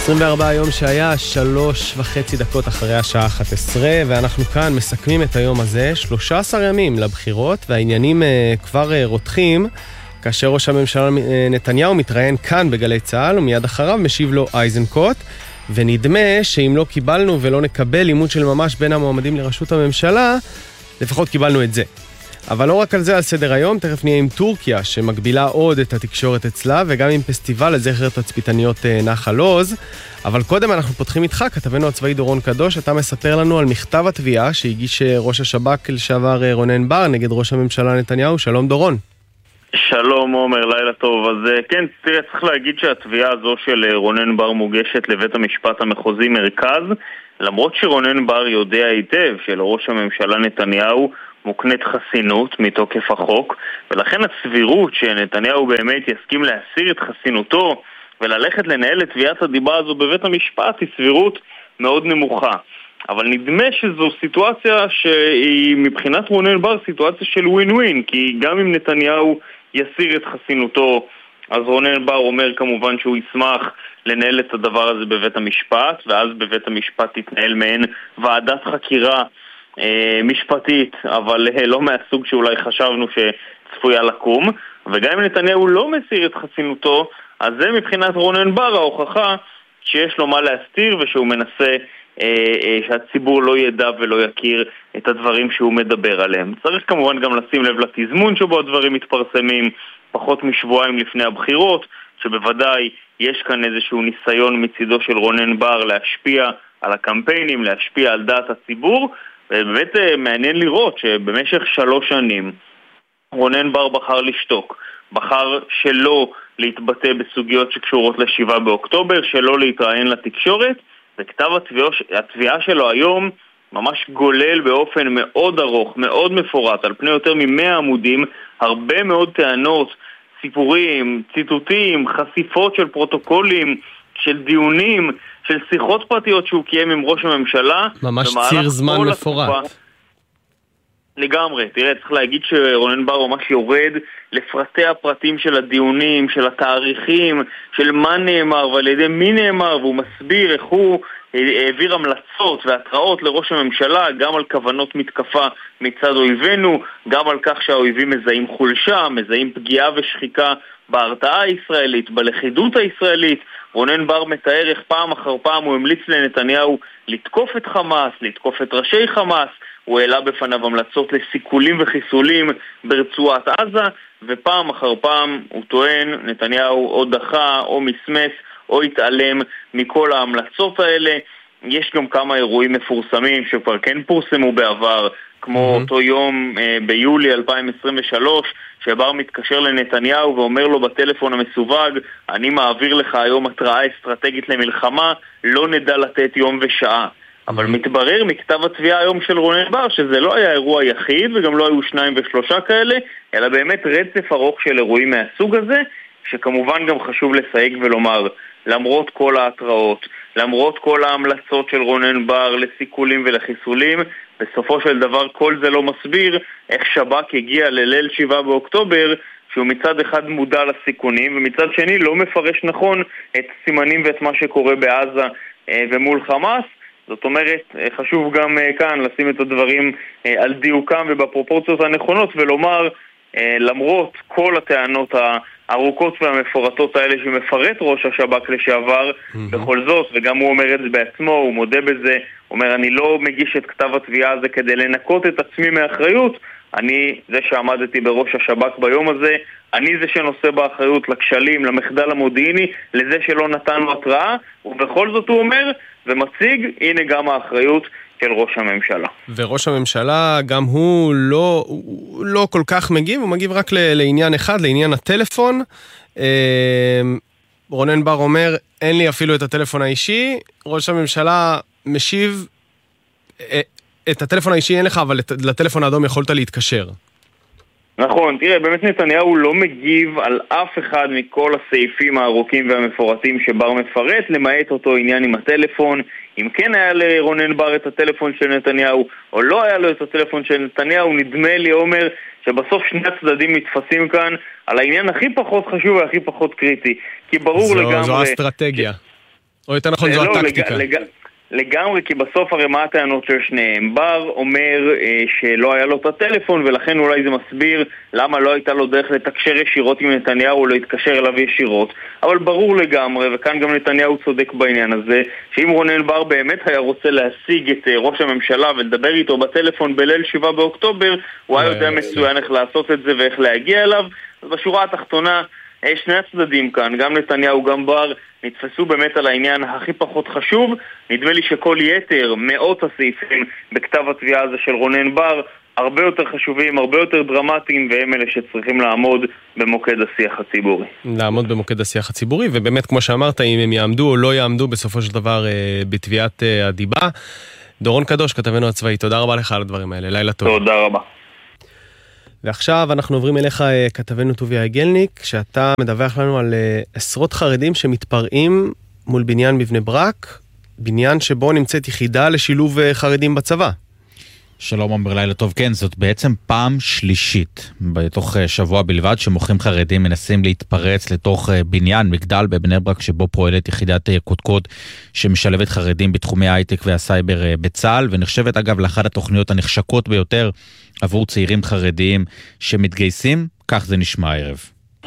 24 יום שהיה 3:30 אחרי השעה 11, ואנחנו כאן מסכמים את היום הזה, 13 ימים לבחירות, והעניינים כבר רותחים, כאשר ראש הממשלה נתניהו מתראיין כאן בגלי צהל, ומיד אחריו משיב לו איזנקוט, ונדמה שאם לא קיבלנו ולא נקבל לימוד של ממש בין המועמדים לראשות הממשלה, לפחות קיבלנו את זה. אבל לא רק על זה על סדר היום, תכף נהיה עם טורקיה שמגבילה עוד את התקשורת אצלה, וגם עם פסטיבל לזכר תצפיתניות נחל עוז. אבל קודם אנחנו פותחים איתך, כתבנו הצבאי דורון קדוש, אתה מספר לנו על מכתב התביעה שהגיש ראש השב"כ לשעבר רונן בר נגד ראש הממשלה נתניהו. שלום דורון. שלום עומר, לילה טוב. אז כן, צריך להגיד שהתביעה הזו של רונן בר מוגשת לבית המשפט המחוזי מרכז, למרות שרונן בר יודע היטב שלראש הממשלה נתניהו מוקנית חסינות מתוקף החוק, ולכן הסבירות שנתניהו באמת יסכים להסיר את חסינותו וללכת לנהל את תביעת הדיבה הזו בבית המשפט היא סבירות מאוד נמוכה. אבל נדמה שזו סיטואציה שהיא מבחינת רונן בר סיטואציה של ווין ווין, כי גם אם נתניהו יסיר את חסינותו, אז רונן בר אומר כמובן שהוא ישמח לנהל את הדבר הזה בבית המשפט, ואז בבית המשפט תתנהל מעין ועדת חקירה משפטית, אבל לא מהסוג שאולי חשבנו שצפויה לקום. וגם אם נתניהו לא מסיר את חסינותו, אז זה מבחינת רונן בר ההוכחה שיש לו מה להסתיר, ושהוא מנסה שהציבור לא ידע ולא יכיר את הדברים שהוא מדבר עליהם. צריך כמובן גם לשים לב לתזמון שבו הדברים מתפרסמים, פחות משבועיים לפני הבחירות, שבוודאי יש כאן איזשהו ניסיון מצידו של רונן בר להשפיע על הקמפיינים, להשפיע על דעת הציבור. ובאמת מעניין לראות שבמשך 3 שנים רונן בר בחר לשתוק, בחר שלא להתבטא בסוגיות שקשורות ל7 באוקטובר, שלא להתראיין לתקשורת, וכתב התביעה שלו היום ממש גולל באופן מאוד ארוך, מאוד מפורט, על פני יותר מ100 עמודים, הרבה מאוד טענות, סיפורים, ציטוטים, חשיפות של פרוטוקולים, של דיונים, של שיחות פרטיות שהוא קיים עם ראש הממשלה. ממש ציר זמן מפורט. לגמרי. תראה, צריך להגיד שרונן בר ממש יורד לפרטי הפרטים של הדיונים, של התאריכים, של מה נאמר ועל ידי מי נאמר, והוא מסביר איך הוא העביר המלצות והתראות לראש הממשלה, גם על כוונות מתקפה מצד אויבינו, גם על כך שהאויבים מזהים חולשה, מזהים פגיעה ושחיקה בהרתעה הישראלית, בלכידות הישראלית. רונן בר מתאר איך פעם אחר פעם הוא המליץ לנתניהו לתקוף את חמאס, לתקוף את ראשי חמאס, הוא העלה בפניו המלצות לסיכולים וחיסולים ברצועת עזה, ופעם אחר פעם הוא טוען, נתניהו או דחה או מסמס או התעלם מכל ההמלצות האלה. יש גם כמה אירועים מפורסמים שכבר כן פורסמו בעבר, כמו אותו יום ביולי 2023, שבר מתקשר לנתניהו ואומר לו בטלפון המסווג, אני מעביר לך היום התראה אסטרטגית למלחמה, לא נדע לתת יום ושעה. אבל מתברר מכתב התביעה היום של רונן בר שזה לא היה אירוע יחיד, וגם לא היו 2 ו3 כאלה, אלא באמת רצף ארוך של אירועים מהסוג הזה, שכמובן גם חשוב לסייג ולומר, למרות כל ההתראות, למרות כל ההמלצות של רונן בר לסיכולים ולחיסולים, בסופו של דבר כל זה לא מסביר איך שב"כ הגיע לליל 7 באוקטובר, שהוא מצד אחד מודע לסיכונים, ומצד שני לא מפרש נכון את סימנים ואת מה שקורה בעזה ומול חמאס. זאת אומרת, חשוב גם כאן לשים את הדברים על דיוקם ובפרופורציות הנכונות, ולומר, למרות כל הטענות הארוכות והמפורטות האלה שמפרט ראש השב"כ לשעבר, בכל זאת, וגם הוא אומר את זה בעצמו, הוא מודה בזה, הוא אומר, אני לא מגיש את כתב התביעה הזה כדי לנקות את עצמי מאחריות, אני זה שעמדתי בראש השב"כ ביום הזה, אני זה שנושא באחריות לכשלים, למחדל המודיעיני, לזה שלא נתנו התראה, ובכל זאת הוא אומר ומציג, הנה גם האחריות של ראש הממשלה. וראש הממשלה גם הוא לא כל כך מגיב, הוא מגיב רק לעניין אחד, לעניין הטלפון. רונן בר אומר, אין לי אפילו את הטלפון האישי, ראש הממשלה משיב, את הטלפון האישי אין לך, אבל לטלפון האדום יכולת להתקשר. נכון, תראה, באמת נתניהו לא מגיב על אף אחד מכל הסעיפים הארוכים והמפורטים שבר מפרט, למעט אותו עניין עם הטלפון. אם כן היה לרונן בר את הטלפון של נתניהו, או לא היה לו את הטלפון של נתניהו, נדמה לי, אומר, שבסוף שני הצדדים מתפסים כאן על העניין הכי פחות חשוב והכי פחות קריטי. כי ברור לגמרי... זו אסטרטגיה. או יותר נכון זו הטקטיקה? לגמרי, כי בסוף הרי מה הטענות של שניהם? בר אומר שלא היה לו את הטלפון, ולכן אולי זה מסביר למה לא הייתה לו דרך לתקשר ישירות עם נתניהו או להתקשר אליו ישירות. אבל ברור לגמרי, וכאן גם נתניהו צודק בעניין הזה, שאם רונן בר באמת היה רוצה להשיג את ראש הממשלה ולדבר איתו בטלפון בליל 7 באוקטובר, הוא היה יודע מצוין איך לעשות את זה ואיך להגיע אליו. אז בשורה התחתונה, שני הצדדים כאן, גם נתניהו, גם בר, נתפסו באמת על העניין הכי פחות חשוב. נדמה לי שכל יתר, מאות הסעיפים בכתב התביעה הזה של רונן בר, הרבה יותר חשובים, הרבה יותר דרמטיים, והם אלה שצריכים לעמוד במוקד השיח הציבורי. לעמוד במוקד השיח הציבורי, ובאמת כמו שאמרת, אם הם יעמדו או לא יעמדו בסופו של דבר בתביעת הדיבה. דורון קדוש, כתבנו הצבאי, תודה רבה לך על הדברים האלה, לילה טוב. תודה רבה. ועכשיו אנחנו עוברים אליך, כתבנו טוביה יגלניק, שאתה מדווח לנו על עשרות חרדים שמתפרעים מול בניין בבני ברק, בניין שבו נמצאת יחידה לשילוב חרדים בצבא. שלום עומר, לילה טוב. כן, זאת בעצם פעם שלישית בתוך שבוע בלבד שמוחים חרדים מנסים להתפרץ לתוך בניין מגדל בבני ברק שבו פועלת יחידת קודקוד שמשלבת חרדים בתחומי ההייטק והסייבר בצה"ל, ונחשבת אגב לאחת התוכניות הנחשקות ביותר עבור צעירים חרדיים שמתגייסים. כך זה נשמע הערב.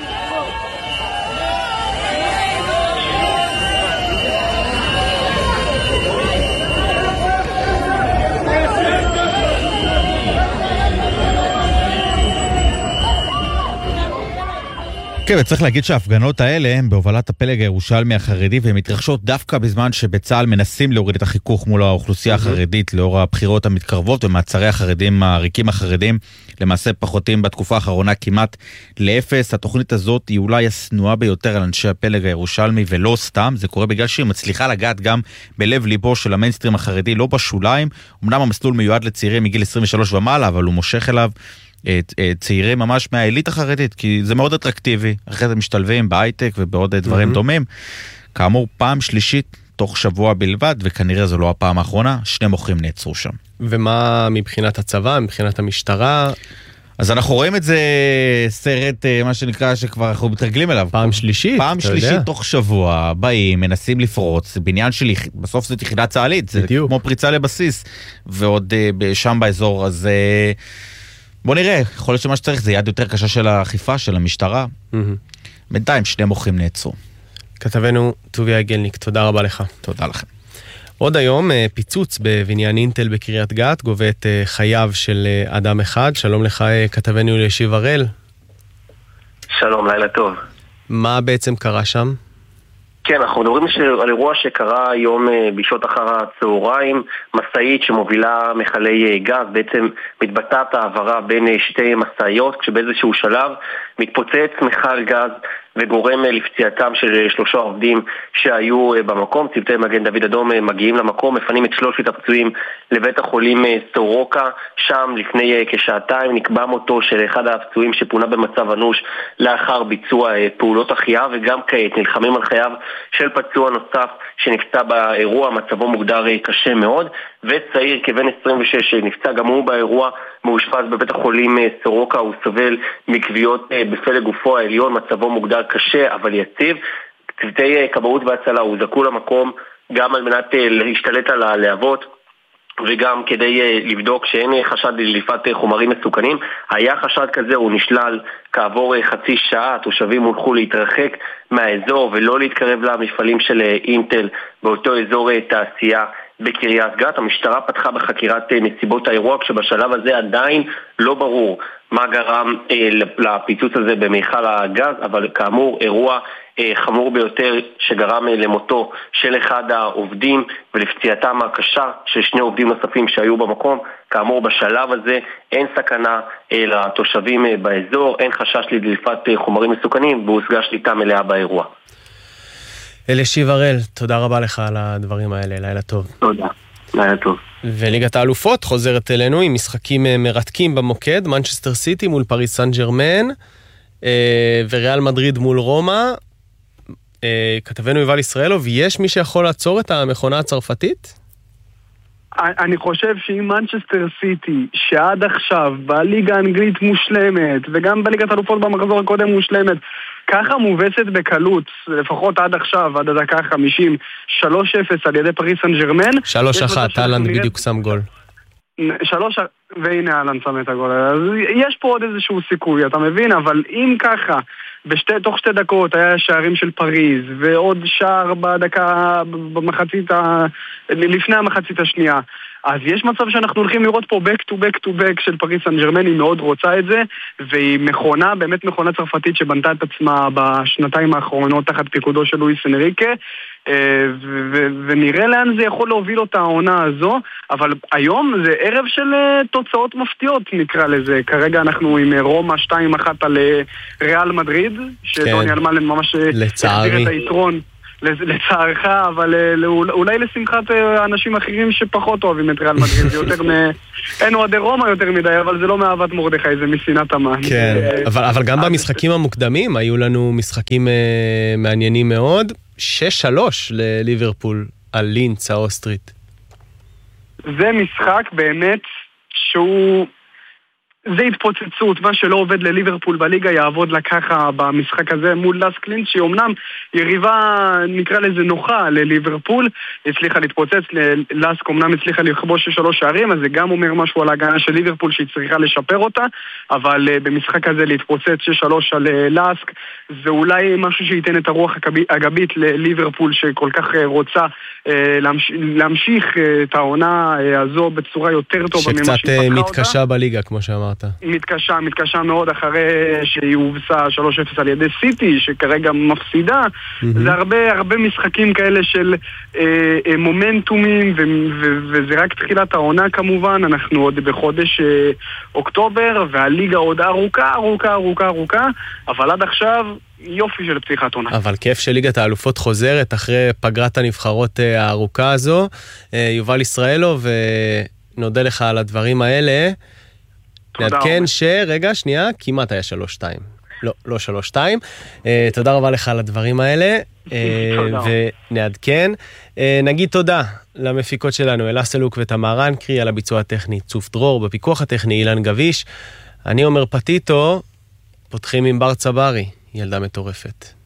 כן, וצריך להגיד שההפגנות האלה הם בהובלת הפלג הירושלמי החרדי, והן מתרחשות דווקא בזמן שבצה"ל מנסים להוריד את החיכוך מול האוכלוסייה החרדית לאור הבחירות המתקרבות, ומעצרי החרדים, הריקים החרדים, למעשה פחותים בתקופה האחרונה כמעט לאפס. התוכנית הזאת היא אולי הסנועה ביותר על אנשי הפלג הירושלמי, ולא סתם, זה קורה בגלל שהיא מצליחה לגעת גם בלב ליבו של המיינסטרים החרדי, לא בשוליים. אמנם המסלול מיועד לצעירים מגיל 23 ומעלה, אבל הוא מושך אליו צעירים ממש מהאליט החרדית, כי זה מאוד אטרקטיבי. אחרי זה משתלבים בהייטק ובעוד דברים דומים. כאמור, פעם שלישית תוך שבוע בלבד, וכנראה זו לא הפעם האחרונה, 2 מוחים נעצרו שם. ומה מבחינת הצבא, מבחינת המשטרה? אז אנחנו רואים את זה סרט, מה שנקרא, שכבר אנחנו מתרגלים אליו. פעם שלישית, פעם שלישית תוך שבוע, באים, מנסים לפרוץ, בניין שלי, בסוף זאת יחידה צה"לית, זה כמו פריצה לבסיס, ועוד שם באזור, אז בוא נראה, יכול להיות שמה שצריך זה יד יותר קשה של האכיפה, של המשטרה. בינתיים 2 מוחים נעצרו. כתבנו טוביה יגלניק, תודה רבה לך. תודה לכם. עוד היום פיצוץ בבניין אינטל בקריית גת, גובה את חייו של אדם אחד. שלום לך, כתבנו ישיב הראל. שלום, לילה טוב. מה בעצם קרה שם? כן, אנחנו מדברים על אירוע שקרה היום בשעות אחר הצהריים. משאית שמובילה מכלי גז, בעצם מתבצעת העברה בין 2 משאיות, כשבאיזשהו שלב מתפוצץ מכל גז וגורם לפציעתם של 3 עובדים שהיו במקום. צוותי מגן דוד אדום מגיעים למקום, מפנים את 3 הפצועים לבית החולים סורוקה. שם לפני כשעתיים נקבע מותו של אחד הפצועים שפונה במצב אנוש לאחר ביצוע פעולות החייאה, וגם כעת נלחמים על חייו של פצוע נוסף שנפצע באירוע, מצבו מוגדר קשה מאוד, וצעיר כבן 26 שנפצע גם הוא באירוע, מאושפז בבית החולים סורוקה. הוא סובל מכוויות בפלג גופו העליון, מצבו מוגדר קשה אבל יציב. צוותי כבאות והצלה הוזעקו למקום גם על מנת להשתלט על הלהבות וגם כדי לבדוק שאין חשד לדליפת חומרים מסוכנים. היה חשד כזה, הוא נשלל כעבור חצי שעה. התושבים הולכו להתרחק מהאזור ולא להתקרב למפעלים של אינטל באותו אזור תעשייה בקריית גת. המשטרה פתחה בחקירת נסיבות האירוע, כשבשלב הזה עדיין לא ברור מה גרם לפיצוץ הזה במיכל הגז, אבל כאמור אירוע חמור ביותר שגרם למותו של אחד העובדים ולפציעתם הקשה של 2 עובדים נוספים שהיו במקום. כאמור בשלב הזה אין סכנה לתושבים באזור, אין חשש לדליפת חומרים מסוכנים והושגה שליטה מלאה באירוע. אלישיב הראל, תודה רבה לך על הדברים האלה, לילה טוב. תודה, לילה טוב. וליגת האלופות חוזרת אלינו עם משחקים מרתקים במוקד, מנצ'סטר סיטי מול פריס סן ז'רמן, וריאל מדריד מול רומא. כתבנו יובל ישראלוב, יש מי שיכול לעצור את המכונה הצרפתית? אני חושב שאם מנצ'סטר סיטי, שעד עכשיו בליגה האנגלית מושלמת, וגם בליגת האלופות במחזור הקודם מושלמת, ככה מובסת בקלות, לפחות עד עכשיו, עד הדקה 50, 3-0 על ידי פריס סן ז'רמן. 3-1, אלן בדיוק שם גול. 3, והנה אלן שם את הגול. אז יש פה עוד איזשהו סיכוי, אתה מבין? אבל אם ככה, תוך 2 דקות היה שערים של פריז, ועוד שער לפני המחצית השנייה, אז יש מצב שאנחנו הולכים לראות פה back to back to back של פריס סן ז'רמן, היא מאוד רוצה את זה, והיא מכונה, באמת מכונה צרפתית שבנתה את עצמה בשנתיים האחרונות תחת פיקודו של לואיס אנריקה, ונראה לאן זה יכול להוביל אותה העונה הזו, אבל היום זה ערב של תוצאות מפתיעות נקרא לזה. כרגע אנחנו עם רומא 2-1 על ריאל מדריד, שדוני אלמלן ממש החזיר את היתרון. לצערך, אבל אולי לשמחת אנשים אחרים שפחות אוהבים את ריאל מדריד. אין אוהדי רומא יותר מדי, אבל זה לא מאהבת מרדכי, זה משנאת המן. כן, אבל גם במשחקים המוקדמים היו לנו משחקים מעניינים מאוד. 6-3 לליברפול על לינץ האוסטרית. זה משחק באמת שהוא... זה התפוצצות, מה שלא עובד לליברפול בליגה יעבוד לה ככה במשחק הזה מול לאסק לינץ, שהיא אומנם יריבה נקרא לזה נוחה לליברפול, הצליחה להתפוצץ, לאסק אומנם הצליחה לכבוש 3 שערים, אז זה גם אומר משהו על ההגנה של ליברפול שהיא צריכה לשפר אותה, אבל במשחק הזה להתפוצץ 6-3 על לאסק, זה אולי משהו שייתן את הרוח הגבית לליברפול שכל כך רוצה להמשיך את העונה הזו בצורה יותר טובה ממה שקצת מתקשה בליגה כמו שאמרת. מתקשה מאוד אחרי שהיא הובסה 3-0 על ידי סיטי שכרגע מפסידה. זה הרבה משחקים כאלה של מומנטומים וזה רק תחילת העונה כמובן. אנחנו עוד בחודש אוקטובר והליגה עוד ארוכה, אבל עד עכשיו יופי של פתיחת עונה. אבל כיף שליגת האלופות חוזרת אחרי פגרת הנבחרות הארוכה הזו. יובל ישראלוב, ונודה לך על הדברים האלה. נעדכן שרגע, שנייה, כמעט היה 3-2. לא 3-2. תודה רבה לך על הדברים האלה. ונעדכן. נגיד תודה למפיקות שלנו, אלה סלוק ותמר אנקרי, על הביצוע הטכני צוף דרור, בפיקוח הטכני אילן גביש. אני אומר פטיטו, פותחים עם בר צברי, ילדה מטורפת.